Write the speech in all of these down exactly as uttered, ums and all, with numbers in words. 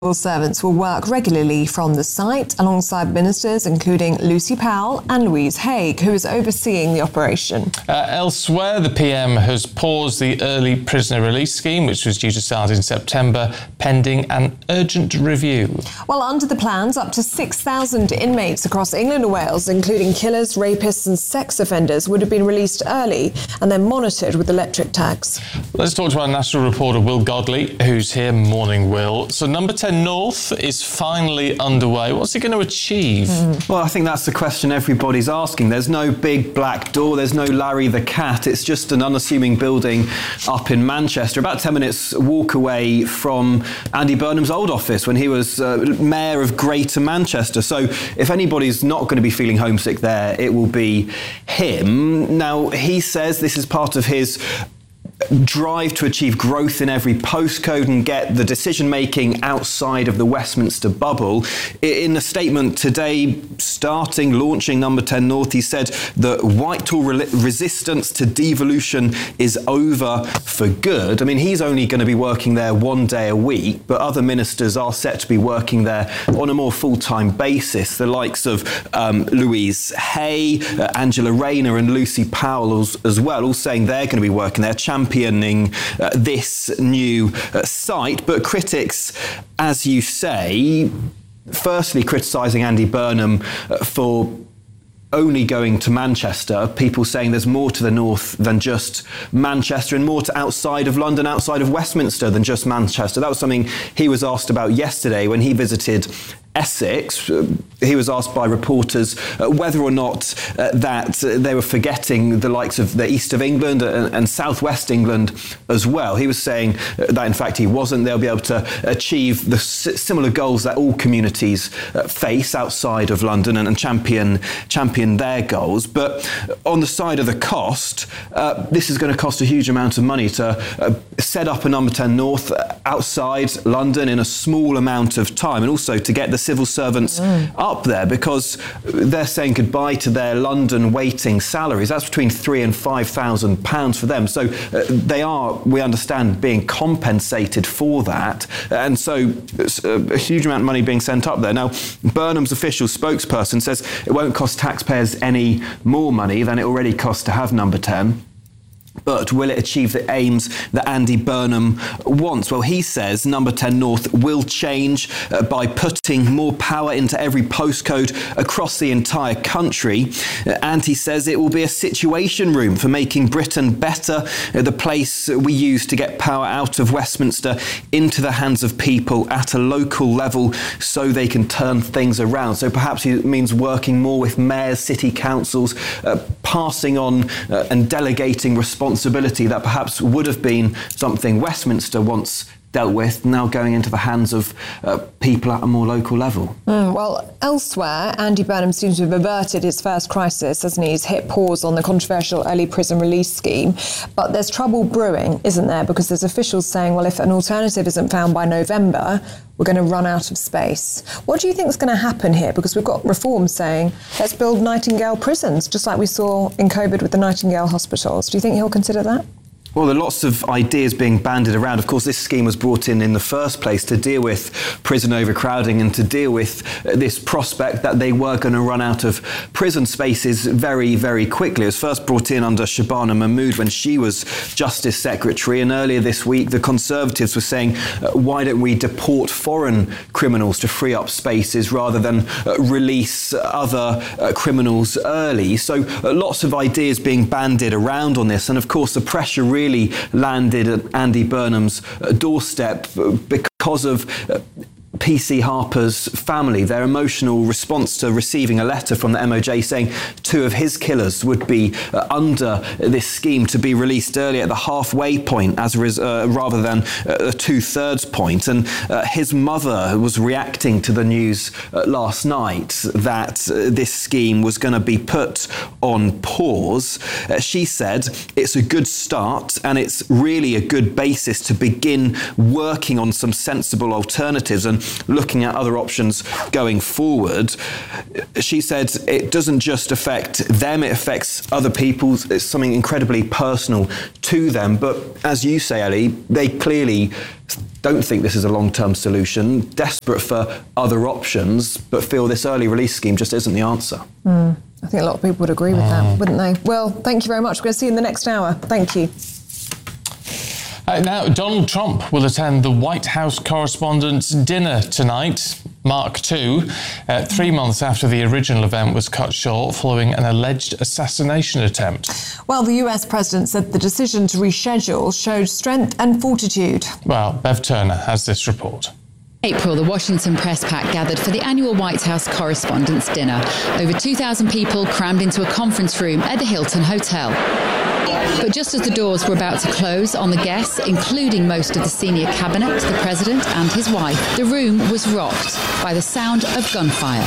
servants will work regularly from the site alongside ministers including Lucy Powell and Louise Haigh, who is overseeing the operation. Uh, elsewhere, the P M has paused the early prisoner release scheme, which was due to start in September, pending an urgent review. Well, under the plans, up to six thousand inmates across England and Wales, including killers, rapists and sex offenders, would have been released early and then monitored with electric tags. Let's talk to our national reporter Will Godley, who's here. Morning, Will. So number ten North is finally underway. What's it going to achieve? Mm. Well, I think that's the question everybody's asking. There's no big black door. There's no Larry the Cat. It's just an unassuming building up in Manchester, about ten minutes walk away from Andy Burnham's old office when he was uh, Mayor of Greater Manchester. So if anybody's not going to be feeling homesick there, it will be him. Now, he says this is part of his drive to achieve growth in every postcode and get the decision-making outside of the Westminster bubble. In a statement today, starting, launching Number ten North, he said that Whitehall re- resistance to devolution is over for good. I mean, he's only going to be working there one day a week, but other ministers are set to be working there on a more full-time basis. The likes of um, Louise Haigh, uh, Angela Rayner and Lucy Powell as, as well, all saying they're going to be working there, championing Uh, this new uh, site. But critics, as you say, firstly criticising Andy Burnham uh, for only going to Manchester, people saying there's more to the north than just Manchester and more to outside of London, outside of Westminster than just Manchester. That was something he was asked about yesterday when he visited Essex. Uh, he was asked by reporters uh, whether or not uh, that uh, they were forgetting the likes of the east of England and, and southwest England as well. He was saying uh, that in fact he wasn't. They'll be able to achieve the s- similar goals that all communities uh, face outside of London and, and champion champion their goals. But on the side of the cost, uh, this is going to cost a huge amount of money to uh, set up a Number ten North outside London in a small amount of time, and also to get the civil servants mm. up there, because they're saying goodbye to their London waiting salaries. That's between three and five thousand pounds for them. So uh, they are, we understand, being compensated for that, and so it's a huge amount of money being sent up there. Now, Burnham's official spokesperson says it won't cost taxpayers any more money than it already costs to have Number ten. But will it achieve the aims that Andy Burnham wants? Well, he says Number ten North will change uh, by putting more power into every postcode across the entire country. Uh, and he says it will be a situation room for making Britain better, uh, the place we use to get power out of Westminster into the hands of people at a local level so they can turn things around. So perhaps it means working more with mayors, city councils, uh, passing on uh, and delegating responsibility responsibility that perhaps would have been something Westminster once dealt with, now going into the hands of uh, people at a more local level. Mm, well, elsewhere, Andy Burnham seems to have averted his first crisis, hasn't he? He's hit pause on the controversial early prison release scheme. But there's trouble brewing, isn't there? Because there's officials saying, well, if an alternative isn't found by November, we're going to run out of space. What do you think is going to happen here? Because we've got Reform saying, let's build Nightingale prisons, just like we saw in COVID with the Nightingale hospitals. Do you think he'll consider that? Well, there are lots of ideas being bandied around. Of course, this scheme was brought in in the first place to deal with prison overcrowding and to deal with this prospect that they were going to run out of prison spaces very, very quickly. It was first brought in under Shabana Mahmood when she was Justice Secretary. And earlier this week, the Conservatives were saying, uh, why don't we deport foreign criminals to free up spaces rather than uh, release other uh, criminals early? So uh, lots of ideas being bandied around on this. And of course, the pressure really really landed at Andy Burnham's doorstep because of uh, P C Harper's family, their emotional response to receiving a letter from the M O J saying two of his killers would be uh, under this scheme to be released early at the halfway point as a res- uh, rather than uh, a two-thirds point. And uh, his mother was reacting to the news uh, last night that uh, this scheme was going to be put on pause. Uh, she said it's a good start and it's really a good basis to begin working on some sensible alternatives and looking at other options going forward. She said it doesn't just affect affect them, it affects other people. It's something incredibly personal to them. But as you say, Ellie, they clearly don't think this is a long-term solution, desperate for other options, but feel this early release scheme just isn't the answer. Mm. I think a lot of people would agree with that, wouldn't they? Well, thank you very much. We're going to see you in the next hour. Thank you. Uh, now, Donald Trump will attend the White House Correspondents' Dinner tonight, Mark two, uh, three months after the original event was cut short following an alleged assassination attempt. Well, the U S president said the decision to reschedule showed strength and fortitude. Well, Bev Turner has this report. April, the Washington Press Pack gathered for the annual White House Correspondents' Dinner. Over two thousand people crammed into a conference room at the Hilton Hotel. But just as the doors were about to close on the guests, including most of the senior cabinet, the president and his wife, the room was rocked by the sound of gunfire.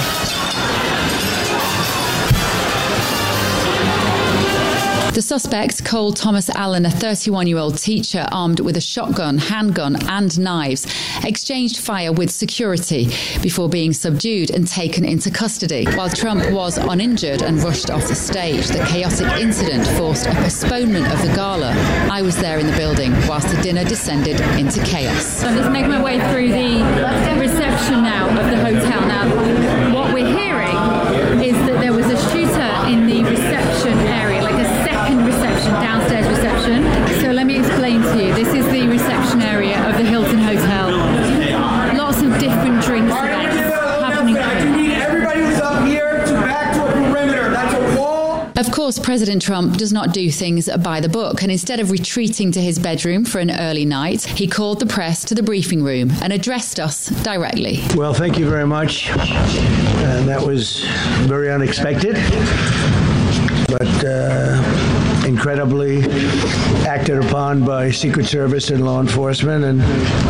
The suspect, Cole Thomas Allen, a thirty-one-year-old teacher armed with a shotgun, handgun and knives, exchanged fire with security before being subdued and taken into custody. While Trump was uninjured and rushed off the stage, the chaotic incident forced a postponement of the gala. I was there in the building whilst the dinner descended into chaos. I'm just making my way through the reception now of the hotel. Now, what we're hearing is that there was a shooter in the reception area, like a second reception, downstairs reception. So let me explain to you. This is the reception area of the Hilton Hotel. Lots of different drinks happening. Everybody was up here to back to a perimeter. That's a wall. Of course, President Trump does not do things by the book, and instead of retreating to his bedroom for an early night, he called the press to the briefing room and addressed us directly. Well, thank you very much. And that was very unexpected, but uh, incredibly acted upon by Secret Service and law enforcement. And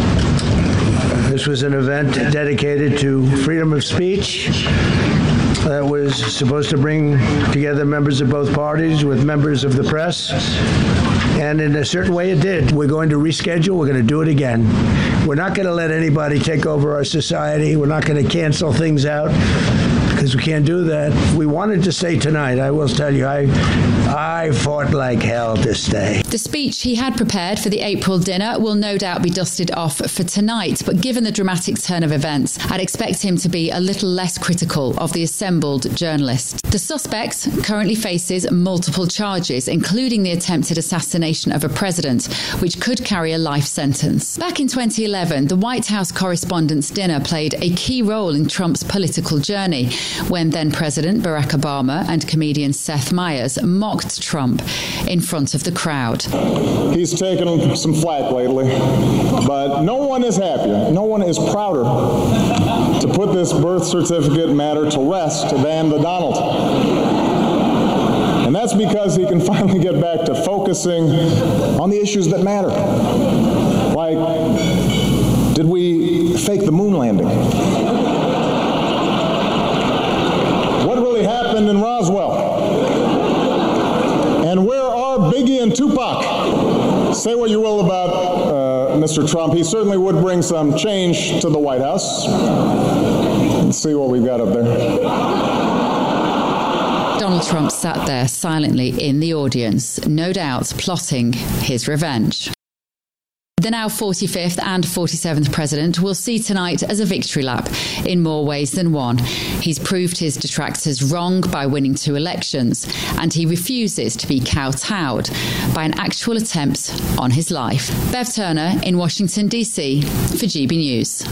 this was an event dedicated to freedom of speech that was supposed to bring together members of both parties with members of the press. And in a certain way it did. We're going to reschedule. We're going to do it again. We're not going to let anybody take over our society. We're not going to cancel things out, because we can't do that. We wanted to stay tonight. I will tell you, I I fought like hell to stay. The speech he had prepared for the April dinner will no doubt be dusted off for tonight, but given the dramatic turn of events, I'd expect him to be a little less critical of the assembled journalists. The suspect currently faces multiple charges, including the attempted assassination of a president, which could carry a life sentence. Back in twenty eleven, the White House Correspondents' Dinner played a key role in Trump's political journey, when then-President Barack Obama and comedian Seth Meyers mocked Trump in front of the crowd. He's taken some flack lately, but no one is happier, no one is prouder to put this birth certificate matter to rest than the Donald. And that's because he can finally get back to focusing on the issues that matter. Like, did we fake the moon landing? What really happened in Roswell? And where are Biggie and Tupac? Say what you will about uh, Mister Trump. He certainly would bring some change to the White House. Let's see what we've got up there. Donald Trump sat there silently in the audience, no doubt plotting his revenge. The now forty-fifth and forty-seventh president will see tonight as a victory lap in more ways than one. He's proved his detractors wrong by winning two elections, and he refuses to be kowtowed by an actual attempt on his life. Bev Turner in Washington, D C for G B News.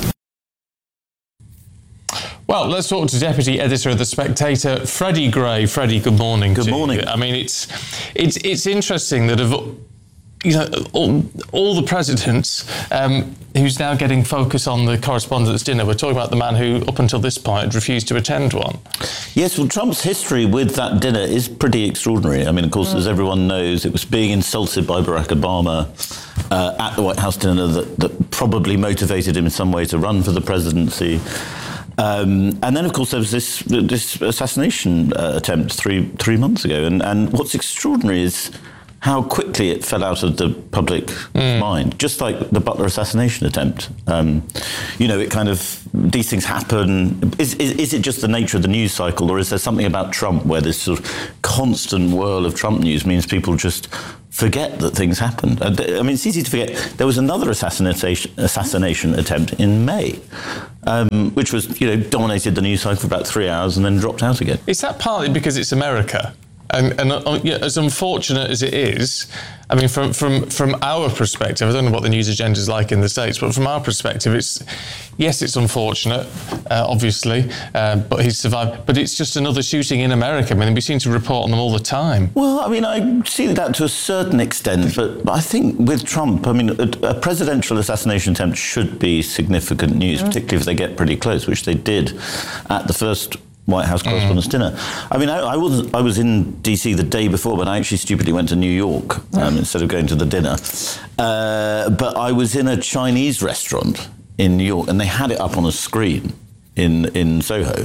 Well, let's talk to Deputy Editor of The Spectator, Freddie Gray. Freddie, good morning. Good to morning. You. I mean, it's it's it's interesting that of you know all, all the presidents um, who's now getting focus on the Correspondents' Dinner, we're talking about the man who, up until this point, had refused to attend one. Yes, well, Trump's history with that dinner is pretty extraordinary. I mean, of course, mm. as everyone knows, it was being insulted by Barack Obama uh, at the White House dinner that, that probably motivated him in some way to run for the presidency. Um, and then, of course, there was this this assassination uh, attempt three three months ago. And, and what's extraordinary is how quickly it fell out of the public mm. mind, just like the Butler assassination attempt. Um, you know, it kind of, these things happen. Is, is, is it just the nature of the news cycle, or is there something about Trump where this sort of constant whirl of Trump news means people just forget that things happened? I mean, it's easy to forget. There was another assassination, assassination attempt in May, um, which was, you know, dominated the news cycle for about three hours and then dropped out again. Is that partly because it's America? And, and uh, yeah, as unfortunate as it is, I mean, from, from from our perspective, I don't know what the news agenda is like in the States, but from our perspective, it's, yes, it's unfortunate, uh, obviously, uh, but he's survived. But it's just another shooting in America. I mean, we seem to report on them all the time. Well, I mean, I see that to a certain extent, but I think with Trump, I mean, a, a presidential assassination attempt should be significant news, mm. particularly if they get pretty close, which they did at the first White House Correspondents' mm. dinner. I mean, I, I was I was in D C the day before, but I actually stupidly went to New York um, instead of going to the dinner. Uh, but I was in a Chinese restaurant in New York, and they had it up on a screen in in Soho.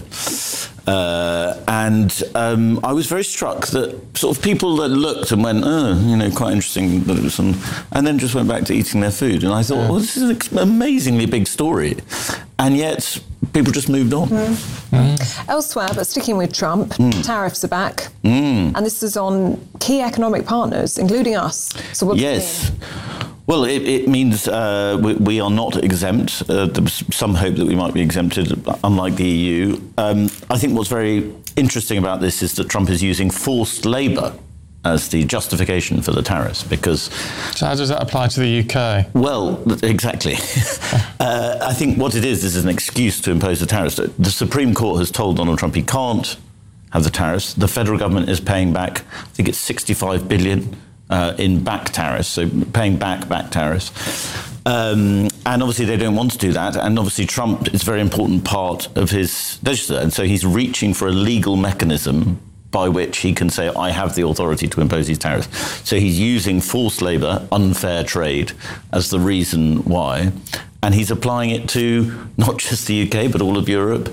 Uh, and um, I was very struck that sort of people that looked and went, oh, you know, quite interesting that it was some, and then just went back to eating their food. And I thought, yeah. well, this is an amazingly big story. And yet people just moved on. Mm. Mm. Elsewhere, but sticking with Trump, mm. tariffs are back. Mm. And this is on key economic partners, including us. So what yes. Well, it, it means uh, we, we are not exempt. Uh, there was some hope that we might be exempted, unlike the E U. Um, I think what's very interesting about this is that Trump is using forced labour as the justification for the tariffs, because... So how does that apply to the U K? Well, exactly. uh, I think what it is, this is an excuse to impose the tariffs. The Supreme Court has told Donald Trump he can't have the tariffs. The federal government is paying back, I think it's sixty-five billion uh, in back tariffs, so paying back back tariffs. Um, and obviously they don't want to do that. And obviously Trump is a very important part of his legislature. And so he's reaching for a legal mechanism by which he can say, I have the authority to impose these tariffs. So he's using forced labour, unfair trade, as the reason why. And he's applying it to not just the U K, but all of Europe,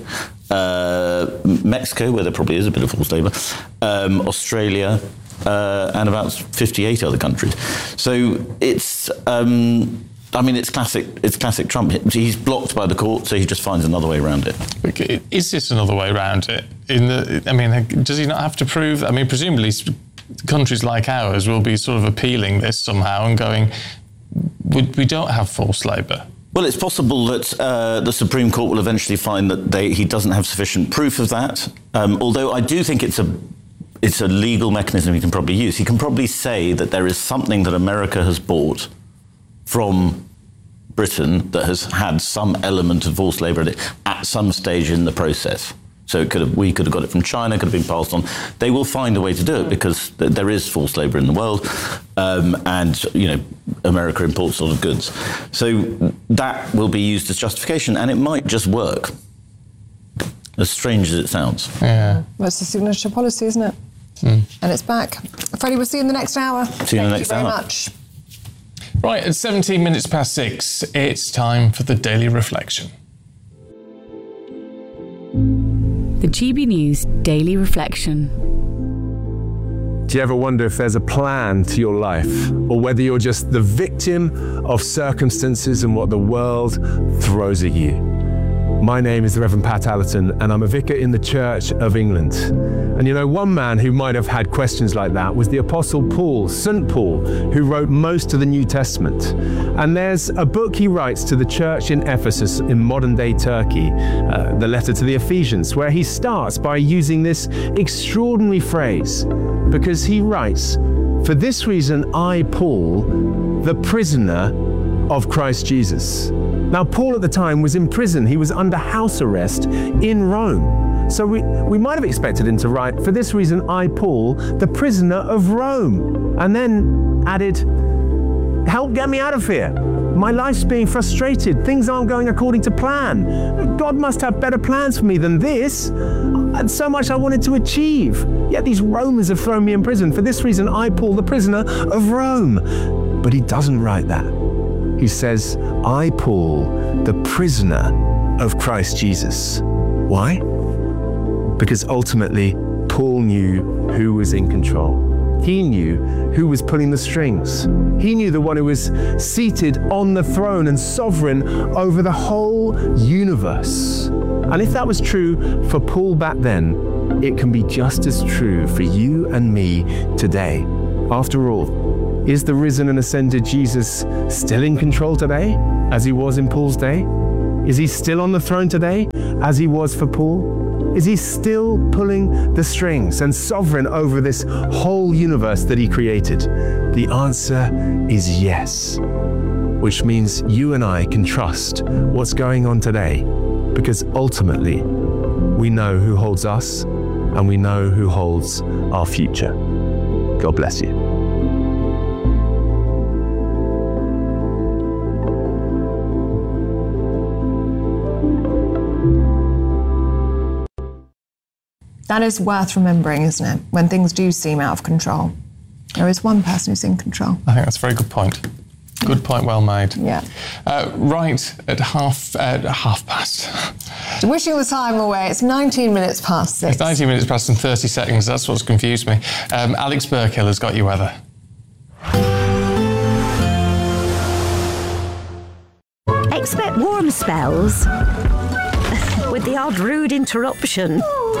uh, Mexico, where there probably is a bit of forced labour, um, Australia, uh, and about fifty-eight other countries. So it's... Um, I mean, it's classic. It's classic Trump. He's blocked by the court, so he just finds another way around it. Is this another way around it? In the, I mean, does he not have to prove? I mean, presumably, countries like ours will be sort of appealing this somehow and going, "We, we don't have forced labour." Well, it's possible that uh, the Supreme Court will eventually find that they, he doesn't have sufficient proof of that. Um, although I do think it's a it's a legal mechanism he can probably use. He can probably say that there is something that America has bought from Britain that has had some element of forced labour in it at some stage in the process. So it could have, we could have got it from China, could have been passed on. They will find a way to do it because th- there is forced labour in the world, um, and you know America imports a lot of goods. So that will be used as justification, and it might just work. As strange as it sounds. Yeah, well, it's the signature policy, isn't it? Mm. And it's back. Freddie, we'll see you in the next hour. See you in the next hour. Thank you very much. Right, at seventeen minutes past six, it's time for the Daily Reflection. The G B News Daily Reflection. Do you ever wonder if there's a plan to your life, or whether you're just the victim of circumstances and what the world throws at you? My name is the Reverend Pat Allerton, and I'm a vicar in the Church of England. And you know, one man who might have had questions like that was the Apostle Paul, Saint Paul, who wrote most of the New Testament. And there's a book he writes to the church in Ephesus in modern-day Turkey, uh, the letter to the Ephesians, where he starts by using this extraordinary phrase, because he writes, "For this reason I, Paul, the prisoner of Christ Jesus." Now, Paul at the time was in prison. He was under house arrest in Rome. So we, we might have expected him to write, "For this reason, I, Paul, the prisoner of Rome," and then added, "Help get me out of here. My life's being frustrated. Things aren't going according to plan. God must have better plans for me than this. And so much I wanted to achieve. Yet these Romans have thrown me in prison. For this reason, I, Paul, the prisoner of Rome." But he doesn't write that. He says, "I, Paul, the prisoner of Christ Jesus." Why? Because ultimately, Paul knew who was in control. He knew who was pulling the strings. He knew the one who was seated on the throne and sovereign over the whole universe. And if that was true for Paul back then, it can be just as true for you and me today. After all, is the risen and ascended Jesus still in control today, as he was in Paul's day? Is he still on the throne today, as he was for Paul? Is he still pulling the strings and sovereign over this whole universe that he created? The answer is yes, which means you and I can trust what's going on today, because ultimately we know who holds us and we know who holds our future. God bless you. That is worth remembering, isn't it? When things do seem out of control, there is one person who's in control. I think that's a very good point. Good point, well made. Yeah. Uh, right at half uh, half past. Wishing the time away. It's nineteen minutes past six. It's nineteen minutes past and thirty seconds. That's what's confused me. Um, Alex Burkill has got you weather. Expect warm spells with the odd rude interruption.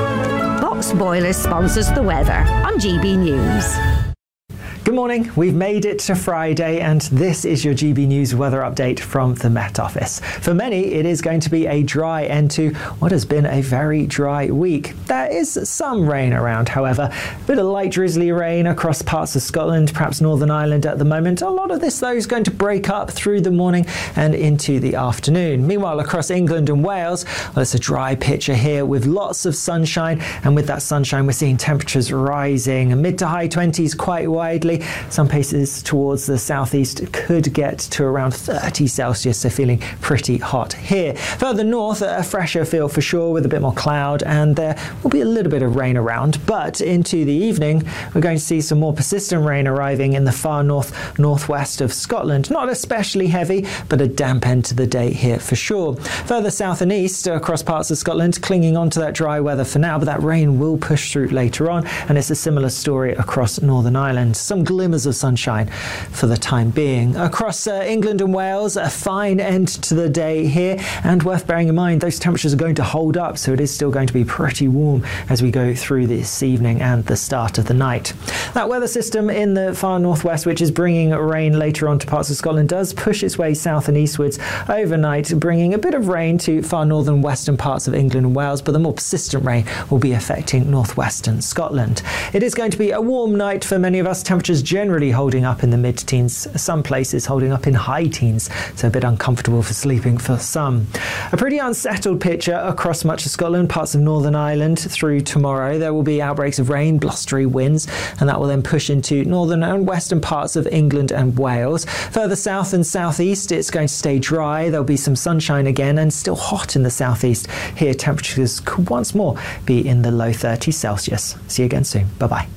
Box Boilers sponsors the weather on G B News. Good morning. We've made it to Friday and this is your G B News weather update from the Met Office. For many, it is going to be a dry end to what has been a very dry week. There is some rain around, however. A bit of light drizzly rain across parts of Scotland, perhaps Northern Ireland at the moment. A lot of this, though, is going to break up through the morning and into the afternoon. Meanwhile, across England and Wales, well, it's a dry picture here with lots of sunshine. And with that sunshine, we're seeing temperatures rising mid to high twenties quite widely. Some places towards the southeast could get to around thirty Celsius, so feeling pretty hot here. Further north, a fresher feel for sure with a bit more cloud, and there will be a little bit of rain around. But into the evening, we're going to see some more persistent rain arriving in the far north, northwest of Scotland. Not especially heavy, but a damp end to the day here for sure. Further south and east, across parts of Scotland, clinging on to that dry weather for now, but that rain will push through later on, and it's a similar story across Northern Ireland. Some glimmers of sunshine for the time being. Across uh, England and Wales, a fine end to the day here, and worth bearing in mind those temperatures are going to hold up, so it is still going to be pretty warm as we go through this evening and the start of the night. That weather system in the far northwest, which is bringing rain later on to parts of Scotland, does push its way south and eastwards overnight, bringing a bit of rain to far northern western parts of England and Wales, but the more persistent rain will be affecting northwestern Scotland. It is going to be a warm night for many of us. Temperatures generally holding up in the mid-teens, some places holding up in high teens, so a bit uncomfortable for sleeping for some. A pretty unsettled picture across much of Scotland, parts of Northern Ireland through tomorrow. There will be outbreaks of rain, blustery winds, and that will then push into northern and western parts of England and Wales. Further south and southeast, it's going to stay dry. There'll be some sunshine again and still hot in the southeast. Here, temperatures could once more be in the low thirties Celsius. See you again soon. Bye-bye.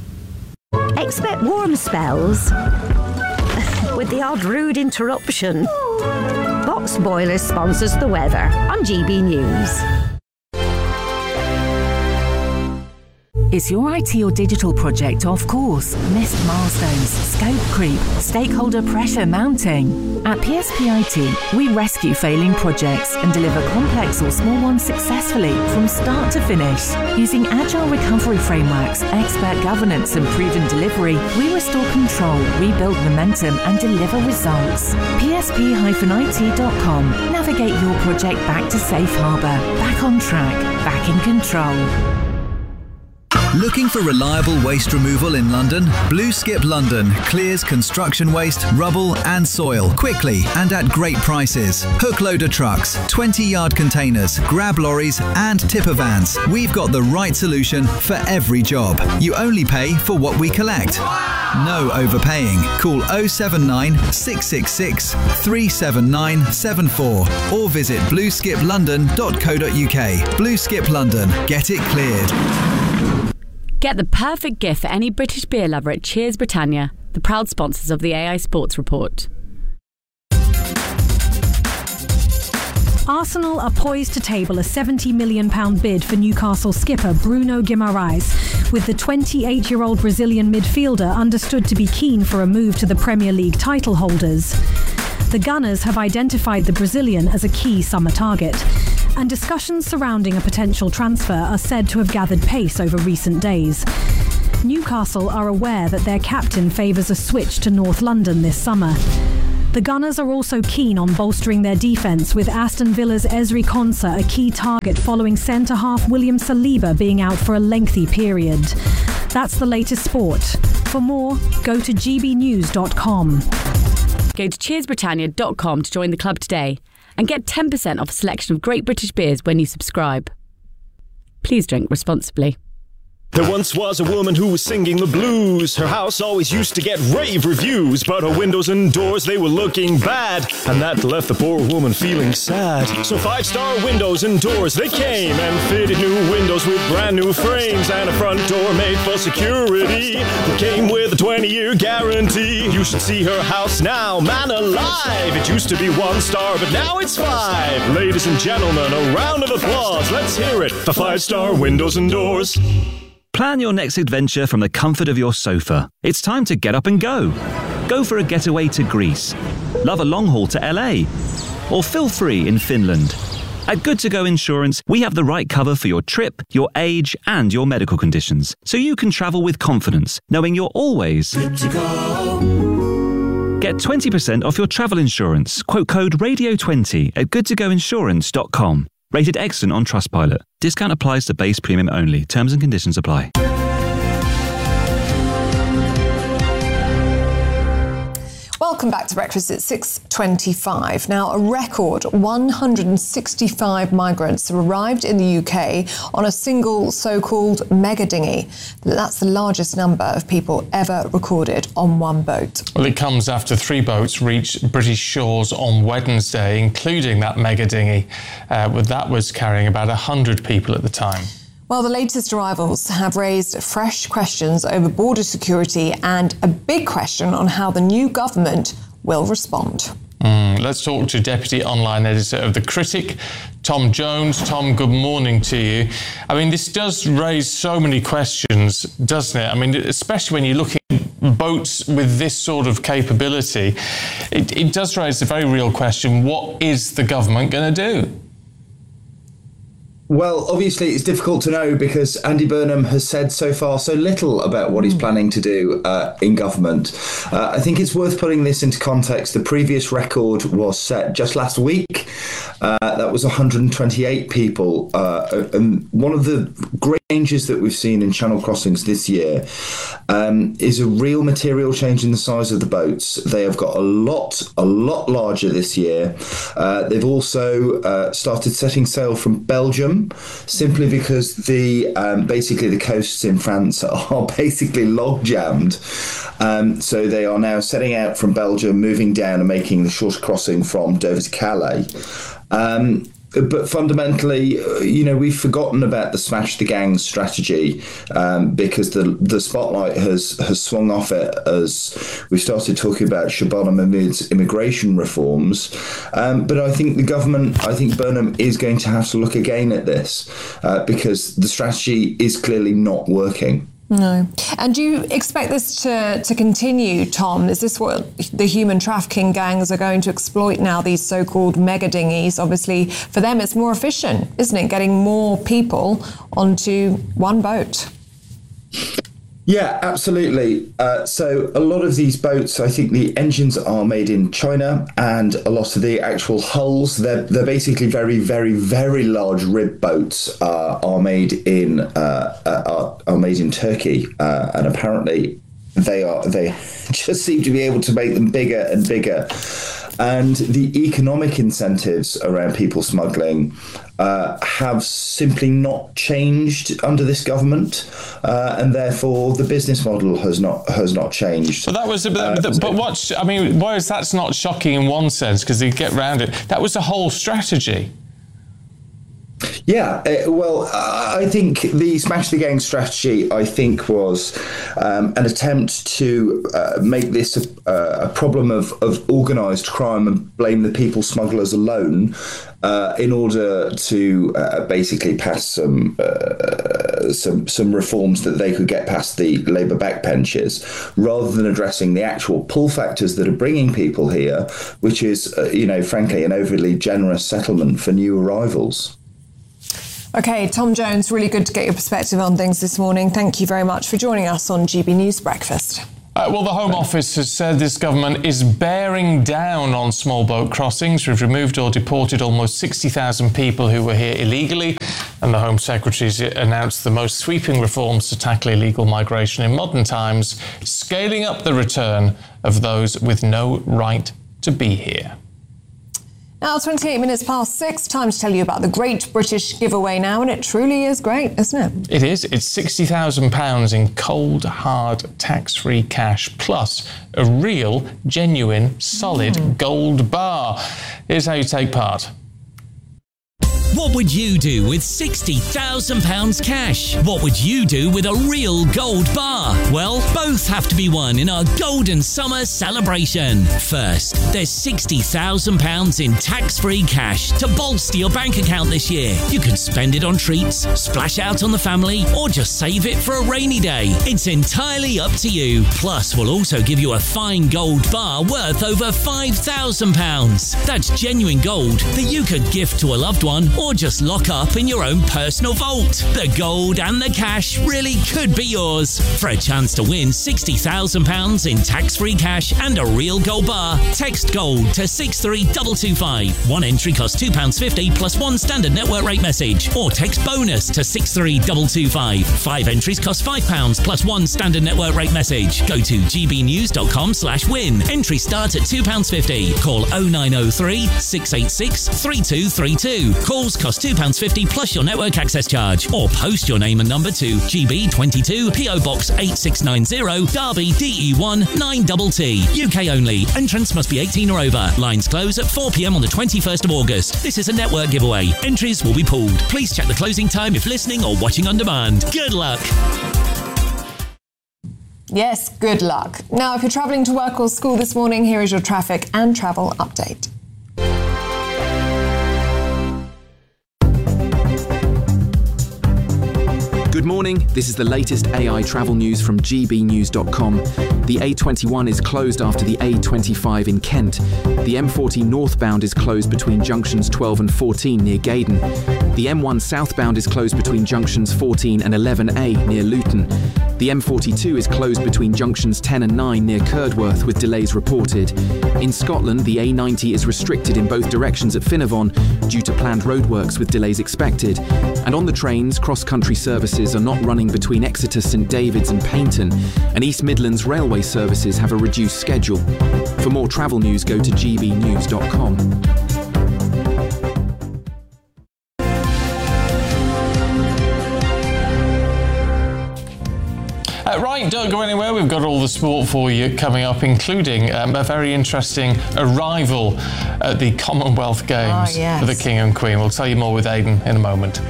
Expect warm spells with the odd rude interruption. Box Boilers sponsors the weather on G B News. Is your I T or digital project off course? Missed milestones, scope creep, stakeholder pressure mounting? At P S P I T, we rescue failing projects and deliver complex or small ones successfully from start to finish. Using agile recovery frameworks, expert governance and proven delivery, we restore control, rebuild momentum and deliver results. P S P I T dot com. Navigate your project back to safe harbour, back on track, back in control. Looking for reliable waste removal in London? Blue Skip London clears construction waste, rubble and soil quickly and at great prices. Hook loader trucks, twenty yard containers, grab lorries and tipper vans. We've got the right solution for every job. You only pay for what we collect. No overpaying. Call oh seven nine, six six six, three seven nine seven four or visit blue skip london dot co dot uk. Blue Skip London. Get it cleared. Get the perfect gift for any British beer lover at Cheers Britannia, the proud sponsors of the A I Sports Report. Arsenal are poised to table a seventy million pounds bid for Newcastle skipper Bruno Guimarães, with the twenty-eight-year-old Brazilian midfielder understood to be keen for a move to the Premier League title holders. The Gunners have identified the Brazilian as a key summer target, and discussions surrounding a potential transfer are said to have gathered pace over recent days. Newcastle are aware that their captain favours a switch to North London this summer. The Gunners are also keen on bolstering their defence, with Aston Villa's Ezri Konsa a key target following centre-half William Saliba being out for a lengthy period. That's the latest sport. For more, go to g b news dot com. Go to cheers britannia dot com to join the club today and get ten percent off a selection of great British beers when you subscribe. Please drink responsibly. There once was a woman who was singing the blues. Her house always used to get rave reviews, but her windows and doors, they were looking bad, and that left the poor woman feeling sad. So five-star windows and doors, they came and fitted new windows with brand new frames and a front door made for security that came with a twenty-year guarantee. You should see her house now, man alive. It used to be one star, but now it's five. Ladies and gentlemen, a round of applause. Let's hear it for five-star windows and doors. Plan your next adventure from the comfort of your sofa. It's time to get up and go. Go for a getaway to Greece. Love a long haul to L A. Or feel free in Finland. At Good To Go Insurance, we have the right cover for your trip, your age, and your medical conditions, so you can travel with confidence, knowing you're always good to go. Get twenty percent off your travel insurance. Quote code radio twenty at good to go insurance dot com. Rated excellent on Trustpilot. Discount applies to base premium only. Terms and conditions apply. Welcome back to Breakfast at six twenty-five. Now, a record one hundred sixty-five migrants have arrived in the U K on a single so-called mega dinghy. That's the largest number of people ever recorded on one boat. Well, it comes after three boats reached British shores on Wednesday, including that mega dinghy. Uh, that was carrying about one hundred people at the time. Well, the latest arrivals have raised fresh questions over border security and a big question on how the new government will respond. Mm, let's talk to Deputy Online Editor of The Critic, Tom Jones. Tom, good morning to you. I mean, this does raise so many questions, doesn't it? I mean, especially when you're looking at boats with this sort of capability, it, it does raise a very real question. What is the government going to do? Well, obviously, it's difficult to know because Andy Burnham has said so far so little about what he's planning to do uh, in government. Uh, I think it's worth putting this into context. The previous record was set just last week. Uh, that was one hundred twenty-eight people. Uh, and one of the great changes that we've seen in Channel crossings this year um, is a real material change in the size of the boats. They have got a lot, a lot larger this year. Uh, they've also uh, started setting sail from Belgium, simply because the um, basically the coasts in France are basically log jammed. Um, so they are now setting out from Belgium, moving down and making the shorter crossing from Dover to Calais. Um, But fundamentally, you know, we've forgotten about the smash the gangs strategy um, because the the spotlight has, has swung off it as we started talking about Shabana Mahmood's immigration reforms. Um, but I think the government, I think Burnham is going to have to look again at this uh, because the strategy is clearly not working. No. And do you expect this to, to continue, Tom? Is this what the human trafficking gangs are going to exploit now, these so-called mega dinghies? Obviously, for them, it's more efficient, isn't it, getting more people onto one boat? Yeah, absolutely. Uh, so a lot of these boats, I think the engines are made in China, and a lot of the actual hulls, they're, they're basically very, very, very large rib boats uh, are made in uh, are, are made in Turkey, uh, and apparently they are they just seem to be able to make them bigger and bigger. And the economic incentives around people smuggling uh, have simply not changed under this government, uh, and therefore the business model has not has not changed. But that was, a, uh, but, but what I mean, whereas that's not shocking in one sense because they get round it. That was the whole strategy. Yeah, uh, well, uh, I think the Smash the Gang strategy, I think, was um, an attempt to uh, make this a, a problem of, of organised crime and blame the people smugglers alone uh, in order to uh, basically pass some, uh, some some reforms that they could get past the Labour backbenches, rather than addressing the actual pull factors that are bringing people here, which is, uh, you know, frankly, an overly generous settlement for new arrivals. OK, Tom Jones, really good to get your perspective on things this morning. Thank you very much for joining us on G B News Breakfast. Uh, well, the Home Office has said this government is bearing down on small boat crossings. We've removed or deported almost sixty thousand people who were here illegally. And the Home Secretary's announced the most sweeping reforms to tackle illegal migration in modern times, scaling up the return of those with no right to be here. Now, twenty-eight minutes past six, time to tell you about the Great British Giveaway now, and it truly is great, isn't it? It is. It's sixty thousand pounds in cold, hard, tax-free cash, plus a real, genuine, solid mm. gold bar. Here's how you take part. What would you do with sixty thousand pounds cash? What would you do with a real gold bar? Well, both have to be won in our Golden Summer celebration. First, there's sixty thousand pounds in tax-free cash to bolster your bank account this year. You can spend it on treats, splash out on the family, or just save it for a rainy day. It's entirely up to you. Plus, we'll also give you a fine gold bar worth over five thousand pounds. That's genuine gold that you could gift to a loved one or just lock up in your own personal vault. The gold and the cash really could be yours. For a chance to win sixty thousand pounds in tax-free cash and a real gold bar, text GOLD to six three two two five. One entry costs two pounds fifty plus one standard network rate message, or text BONUS to six three two two five. Five entries cost five pounds plus one standard network rate message. Go to gbnews.com slash win. Entries start at two pounds fifty. Call oh nine oh three, six eight six, three two three two. Calls cost two pounds fifty plus your network access charge, or post your name and number to G B twenty-two P O Box eight six nine zero, Derby D E one nine T T. U K only. Entrants must be eighteen or over. Lines close at four p m on the twenty-first of August. This is a network giveaway. Entries will be pooled. Please check the closing time if listening or watching on demand. Good luck. Yes, good luck. Now, if you're travelling to work or school this morning, here is your traffic and travel update. Good morning, this is the latest A I travel news from G B news dot com. The A twenty-one is closed after the A twenty-five in Kent. The M forty northbound is closed between junctions twelve and fourteen near Gaydon. The M one southbound is closed between junctions fourteen and eleven A near Luton. The M forty-two is closed between junctions ten and nine near Curdworth with delays reported. In Scotland, the A ninety is restricted in both directions at Finnavon due to planned roadworks with delays expected. And on the trains, cross-country services are not running between Exeter, St David's and Paignton, and East Midlands railway services have a reduced schedule. For more travel news, go to g b news dot com. Uh, right, don't go anywhere. We've got all the sport for you coming up, including um, a very interesting arrival at the Commonwealth Games oh, yes. for the King and Queen. We'll tell you more with Aidan in a moment.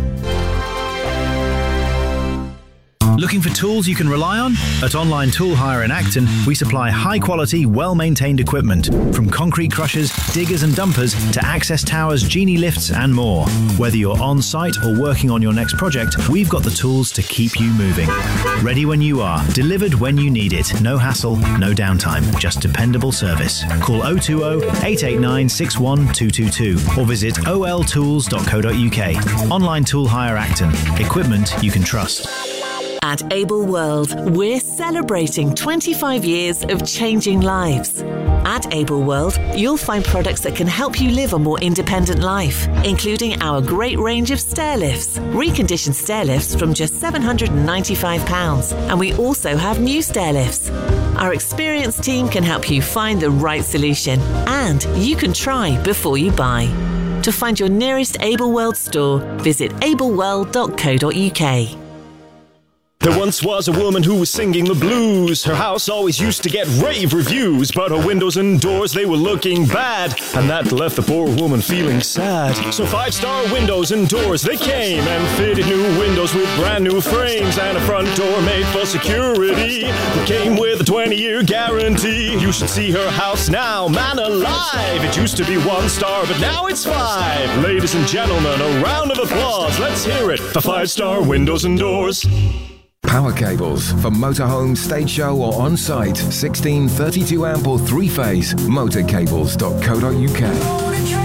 Looking for tools you can rely on? At Online Tool Hire in Acton, we supply high-quality, well-maintained equipment, from concrete crushers, diggers and dumpers to access towers, genie lifts and more. Whether you're on-site or working on your next project, we've got the tools to keep you moving. Ready when you are, delivered when you need it. No hassle, no downtime, just dependable service. Call oh two oh, eight eight nine, six one two two two or visit o l tools dot co dot u k. Online Tool Hire Acton. Equipment you can trust. At Able World, we're celebrating twenty-five years of changing lives. At Able World, you'll find products that can help you live a more independent life, including our great range of stair lifts, reconditioned stair lifts from just seven hundred ninety-five pounds, and we also have new stair lifts. Our experienced team can help you find the right solution, and you can try before you buy. To find your nearest Able World store, visit able world dot co dot u k. There once was a woman who was singing the blues. Her house always used to get rave reviews, but her windows and doors, they were looking bad, and that left the poor woman feeling sad. So five-star windows and doors, they came and fitted new windows with brand new frames and a front door made for security that came with a twenty-year guarantee. You should see her house now, man alive. It used to be one star, but now it's five. Ladies and gentlemen, a round of applause. Let's hear it for five-star windows and doors. Power cables for motorhome, stage show or on-site. sixteen, thirty-two amp or three-phase. motorcables dot co dot uk.